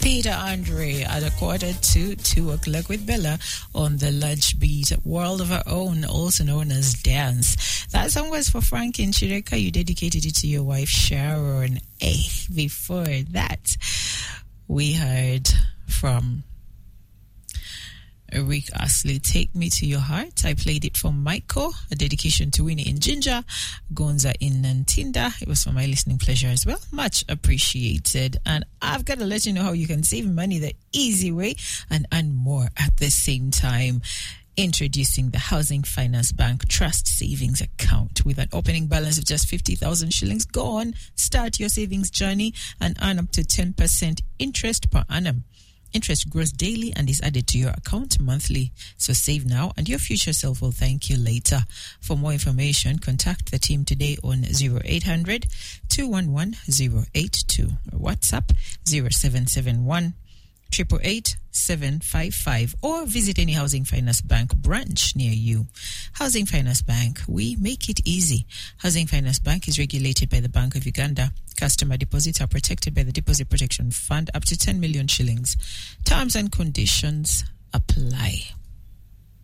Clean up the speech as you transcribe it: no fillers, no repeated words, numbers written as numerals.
Peter Andre at 1:45 with Bella on the lunch beat. World of Our Own, also known as Dance. That song was for Frank and Chireka. You dedicated it to your wife Sharon. Before that, we heard from Rick Astley, Take Me to Your Heart. I played it for Michael, a dedication to Winnie in Ginger, Gonza in Nantinda. It was for my listening pleasure as well. Much appreciated. And I've got to let you know how you can save money the easy way and earn more at the same time. Introducing the Housing Finance Bank Trust Savings Account with an opening balance of just 50,000 shillings. Go on, start your savings journey and earn up to 10% interest per annum. Interest grows daily and is added to your account monthly. So save now and your future self will thank you later. For more information, contact the team today on 0800 211 082 or WhatsApp 0771 888 755 or visit any Housing Finance Bank branch near you. Housing Finance Bank, we make it easy. Housing Finance Bank is regulated by the Bank of Uganda. Customer deposits are protected by the Deposit Protection Fund up to 10 million shillings. Terms and conditions apply.